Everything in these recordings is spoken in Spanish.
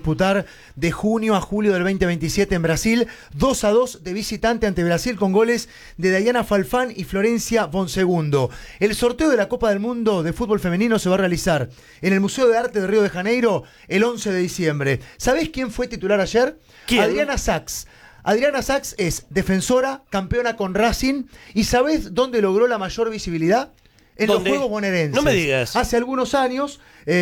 disputar de junio a julio del 2027 en Brasil. 2-2 de visitante ante Brasil con goles de Dayana Falfán y Florencia Bonsegundo. El sorteo de la Copa del Mundo de fútbol femenino se va a realizar en el Museo de Arte de Río de Janeiro el 11 de diciembre. ¿Sabés quién fue titular ayer? ¿Quién? Adriana Sachs. Adriana Sachs es defensora, campeona con Racing. ¿Y sabés dónde logró la mayor visibilidad? En ¿Dónde? los Juegos Bonaerenses. No me digas. Hace algunos años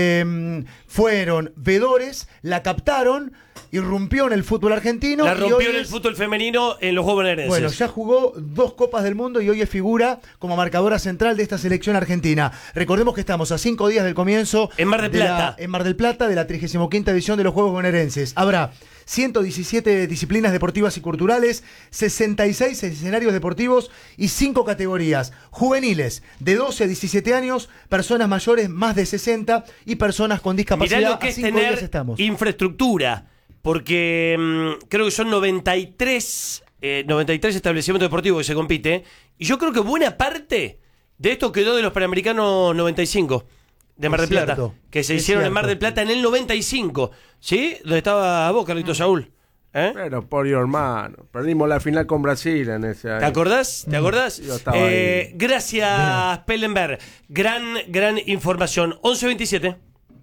fueron vedores, la captaron, irrumpió en el fútbol argentino. La rompió y hoy en el fútbol femenino en los Juegos Bonaerenses. Bueno, ya jugó 2 Copas del Mundo y hoy es figura como marcadora central de esta selección argentina. Recordemos que estamos a 5 días del comienzo en Mar del Plata. En Mar del Plata de la 35ª edición de los Juegos Bonaerenses. Habrá 117 disciplinas deportivas y culturales, 66 escenarios deportivos y 5 categorías: juveniles de 12 a 17 años, personas mayores más de 60 y personas con discapacidad. Mirá lo que es tener infraestructura, porque creo que son 93 establecimientos deportivos que se compite, y yo creo que buena parte de esto quedó de los Panamericanos 95. De Mar del Plata, que se hicieron en Mar del Plata en el 95, ¿sí? Donde estaba vos, Carlito Saúl. Pero por hermano, perdimos la final con Brasil en ese año. ¿Te acordás? ¿Te acordás? Yo estaba ahí. Gracias, Pellenberg. Gran información. 11:27.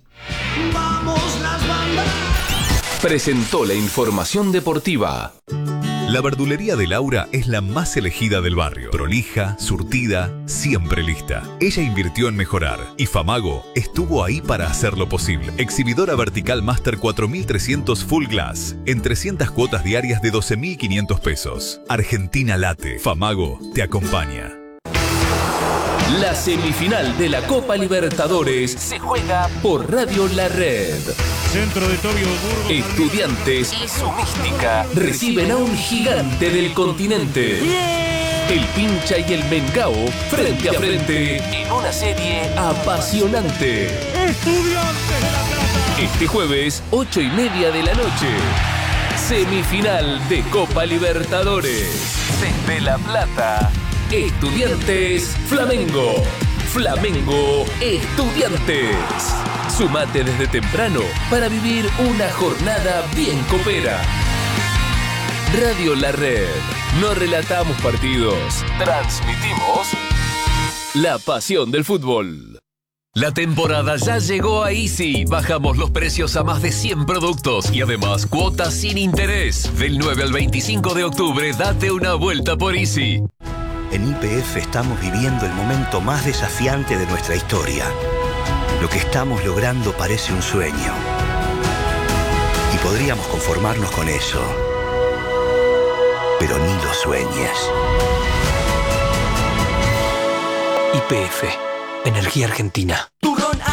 Vamos las bandas. Presentó la información deportiva. La verdulería de Laura es la más elegida del barrio. Prolija, surtida, siempre lista. Ella invirtió en mejorar y Famago estuvo ahí para hacerlo posible. Exhibidora vertical Master 4300 Full Glass en 300 cuotas diarias de 12.500 pesos. Argentina late. Famago te acompaña. La semifinal de la Copa Libertadores se juega por Radio La Red. Centro de Tobio Burgos. Estudiantes y su mística reciben a un gigante del continente. El Pincha y el Mengao frente a frente en una serie apasionante. Estudiantes de La Plata. Este jueves, 8:30 de la noche. Semifinal de Copa Libertadores. Desde La Plata. Estudiantes Flamengo. Flamengo Estudiantes. Sumate desde temprano para vivir una jornada bien copera. Radio La Red. No relatamos partidos. Transmitimos la pasión del fútbol. La temporada ya llegó a Easy. Bajamos los precios a más de 100 productos y además cuotas sin interés. Del 9 al 25 de octubre, date una vuelta por Easy. En YPF estamos viviendo el momento más desafiante de nuestra historia. Lo que estamos logrando parece un sueño. Y podríamos conformarnos con eso. Pero ni lo sueñes. YPF, Energía Argentina.